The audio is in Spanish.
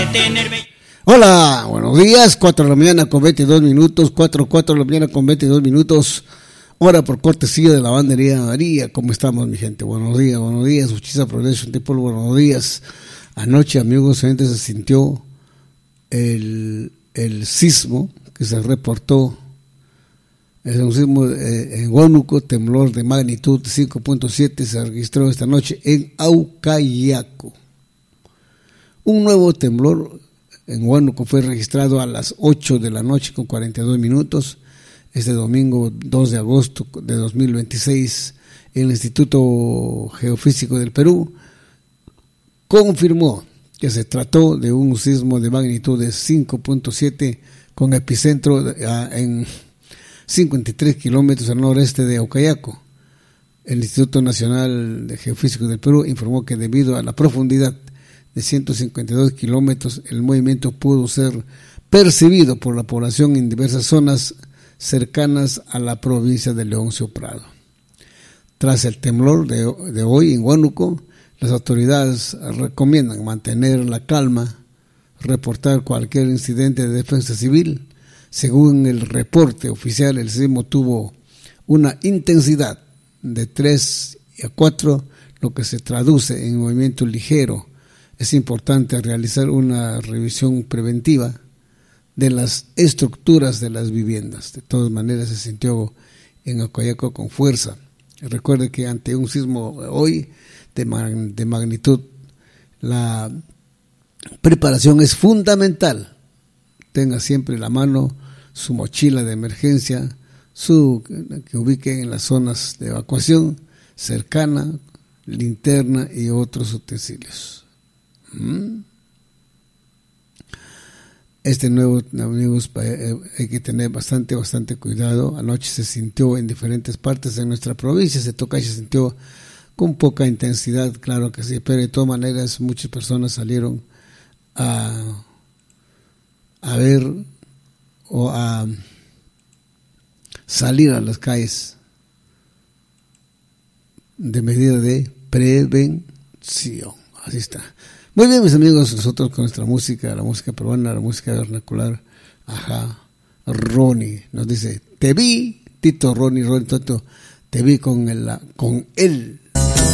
Hola, buenos días, 4 de la mañana con 22 minutos, 4 de la mañana con 22 minutos, hora por cortesía de la Lavandería María. ¿Cómo estamos, mi gente? Buenos días, Uchiza Progreso, tipo, buenos días. Anoche, amigos, gente, se sintió el sismo que se reportó, es un sismo en Huánuco, temblor de magnitud 5.7 se registró esta noche en Aucayaco. Un nuevo temblor en Huánuco fue registrado a las 8 de la noche con 42 minutos, este domingo 2 de agosto de 2026. El Instituto Geofísico del Perú confirmó que se trató de un sismo de magnitud de 5.7 con epicentro en 53 kilómetros al noreste de Aucayaco. El Instituto Nacional de Geofísico del Perú informó que debido a la profundidad de 152 kilómetros, el movimiento pudo ser percibido por la población en diversas zonas cercanas a la provincia de Leoncio Prado. Tras el temblor de hoy en Huánuco, las autoridades recomiendan mantener la calma, reportar cualquier incidente de defensa civil. Según el reporte oficial, el sismo tuvo una intensidad de 3 a 4, lo que se traduce en movimiento ligero. Es importante realizar una revisión preventiva de las estructuras de las viviendas. De todas maneras, se sintió en Aucayaco con fuerza. Recuerde que ante un sismo hoy de magnitud, la preparación es fundamental. Tenga siempre en la mano su mochila de emergencia, que ubique en las zonas de evacuación cercana, linterna y otros utensilios. Este nuevo, amigos, hay que tener bastante cuidado. Anoche se sintió en diferentes partes de nuestra provincia, se sintió con poca intensidad, claro que sí, pero de todas maneras muchas personas salieron a ver o a salir a las calles de medida de prevención. Así está. Muy bien, mis amigos, nosotros con nuestra música, la música peruana, la música vernacular. Ronnie nos dice, te vi, Tito, Ronnie, Toto, te vi con él.